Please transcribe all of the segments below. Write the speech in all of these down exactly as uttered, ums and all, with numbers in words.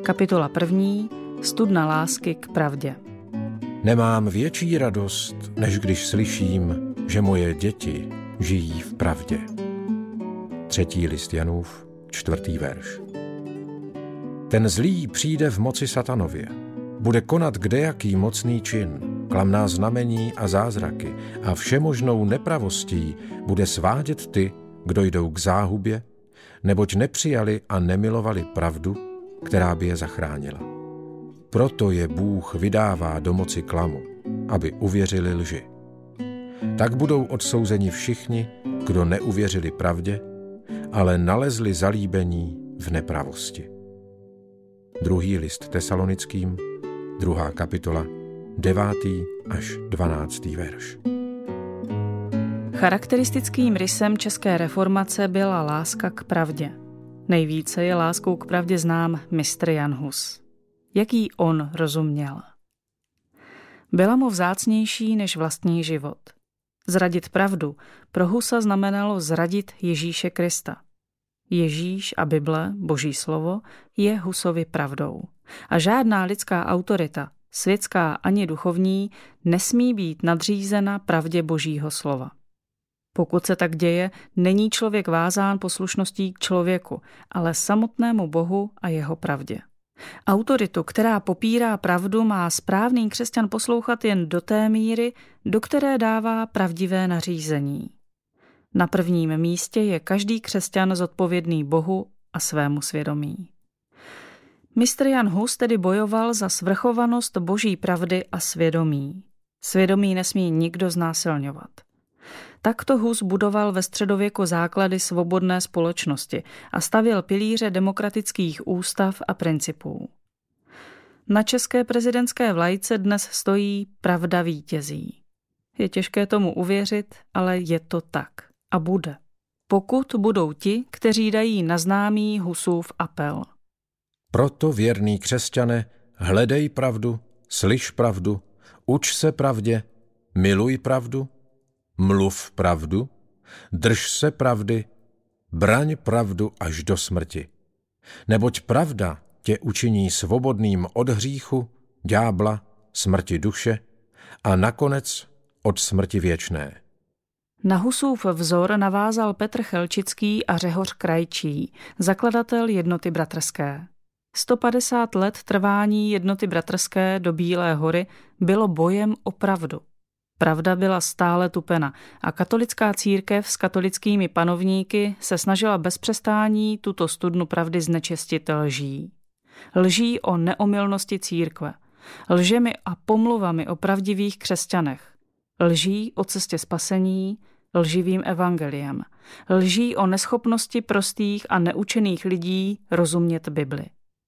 Kapitola první. Studna lásky k pravdě. Nemám větší radost, než když slyším, že moje děti žijí v pravdě. Třetí list Janův, čtvrtý verš. Ten zlý přijde v moci satanově. Bude konat kdejaký mocný čin, klamná znamení a zázraky a všemožnou nepravostí bude svádět ty, kdo jdou k záhubě, neboť nepřijali a nemilovali pravdu, která by je zachránila. Proto je Bůh vydává do moci klamu, aby uvěřili lži. Tak budou odsouzeni všichni, kdo neuvěřili pravdě, ale nalezli zalíbení v nepravosti. Druhý list Tesalonickým, druhá kapitola, devátý až dvanáctý verš. Charakteristickým rysem české reformace byla láska k pravdě. Nejvíce je láskou k pravdě znám mistr Jan Hus. Jaký on rozuměl? Byla mu vzácnější než vlastní život. Zradit pravdu pro Husa znamenalo zradit Ježíše Krista. Ježíš a Bible, Boží slovo, je Husovi pravdou. A žádná lidská autorita, světská ani duchovní, nesmí být nadřízena pravdě Božího slova. Pokud se tak děje, není člověk vázán poslušností k člověku, ale samotnému Bohu a jeho pravdě. Autoritu, která popírá pravdu, má správný křesťan poslouchat jen do té míry, do které dává pravdivé nařízení. Na prvním místě je každý křesťan zodpovědný Bohu a svému svědomí. Mistr Jan Hus tedy bojoval za svrchovanost Boží pravdy a svědomí. Svědomí nesmí nikdo znásilňovat. Takto Hus budoval ve středověku základy svobodné společnosti a stavěl pilíře demokratických ústav a principů. Na české prezidentské vlajce dnes stojí pravda vítězí. Je těžké tomu uvěřit, ale je to tak a bude. Pokud budou ti, kteří dají na známý Husův apel. Proto, věrný křesťane, hledej pravdu, slyš pravdu, uč se pravdě, miluj pravdu, mluv pravdu, drž se pravdy, braň pravdu až do smrti. Neboť pravda tě učiní svobodným od hříchu, ďábla, smrti duše a nakonec od smrti věčné. Na Husův vzor navázal Petr Chelčický a Řehoř Krajčí, zakladatel Jednoty bratrské. sto padesát let trvání Jednoty bratrské do Bílé hory bylo bojem o pravdu. Pravda byla stále tupena a katolická církev s katolickými panovníky se snažila bez přestání tuto studnu pravdy znečistit lží. Lží o neomylnosti církve, lžemi a pomluvami o pravdivých křesťanech, lží o cestě spasení, lživým evangeliem, lží o neschopnosti prostých a neučených lidí rozumět Bibli.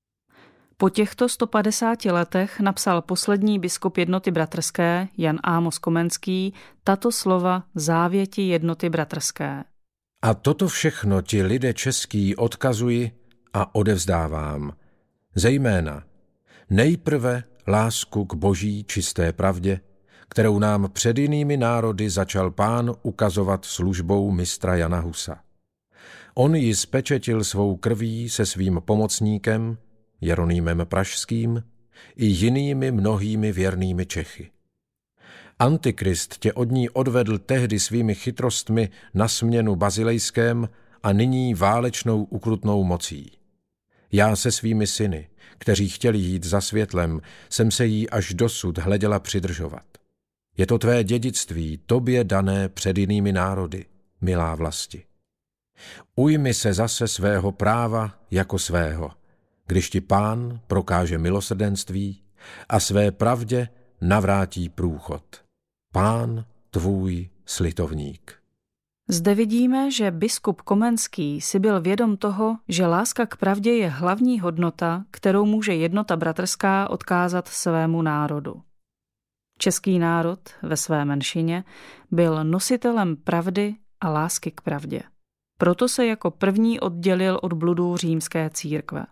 Po těchto sto padesáti letech napsal poslední biskup Jednoty bratrské, Jan Ámos Komenský, tato slova závěti Jednoty bratrské. A toto všechno ti lidé český odkazuji a odevzdávám. Zejména nejprve lásku k Boží čisté pravdě, kterou nám před jinými národy začal Pán ukazovat službou mistra Jana Husa. On ji spečetil svou krví se svým pomocníkem, Jeronýmem Pražským, i jinými mnohými věrnými Čechy. Antikrist tě od ní odvedl tehdy svými chytrostmi na směnu bazilejském a nyní válečnou ukrutnou mocí. Já se svými syny, kteří chtěli jít za světlem, jsem se jí až dosud hleděla přidržovat. Je to tvé dědictví, tobě dané před jinými národy, milá vlasti. Ujmi se zase svého práva jako svého, když ti Pán prokáže milosrdenství a své pravdě navrátí průchod. Pán tvůj slitovník. Zde vidíme, že biskup Komenský si byl vědom toho, že láska k pravdě je hlavní hodnota, kterou může Jednota bratrská odkázat svému národu. Český národ ve své menšině byl nositelem pravdy a lásky k pravdě. Proto se jako první oddělil od bludů římské církve.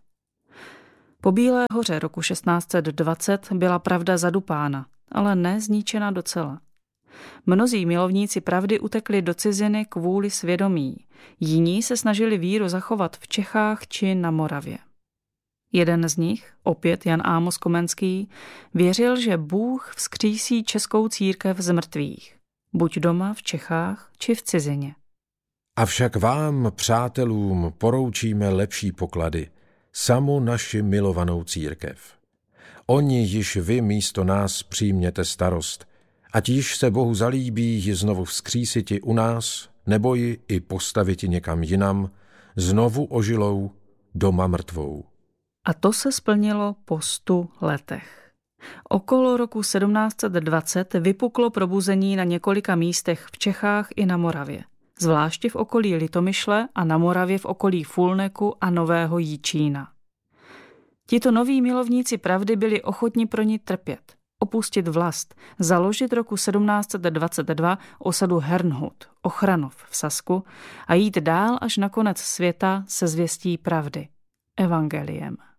Po Bílé hoře roku šestnáct set dvacet byla pravda zadupána, ale ne zničena docela. Mnozí milovníci pravdy utekli do ciziny kvůli svědomí, jiní se snažili víru zachovat v Čechách či na Moravě. Jeden z nich, opět Jan Amos Komenský, věřil, že Bůh vzkřísí českou církev z mrtvých, buď doma v Čechách, či v cizině. Avšak vám, přátelům, poroučíme lepší poklady, samu naši milovanou církev. Oni již vy místo nás přijměte starost, ať již se Bohu zalíbí ji znovu vzkřísiti u nás, nebo ji i postaviti někam jinam, znovu ožilou, doma mrtvou. A to se splnilo po stu letech. Okolo roku sedmnáct set dvacet vypuklo probuzení na několika místech v Čechách i na Moravě, zvláště v okolí Litomyšle a na Moravě v okolí Fulneku a Nového Jičína. Tito noví milovníci pravdy byli ochotni pro ní trpět, opustit vlast, založit roku sedmnáct set dvacet dva osadu Herrnhut, Ochranov v Sasku a jít dál až na konec světa se zvěstí pravdy, evangeliem.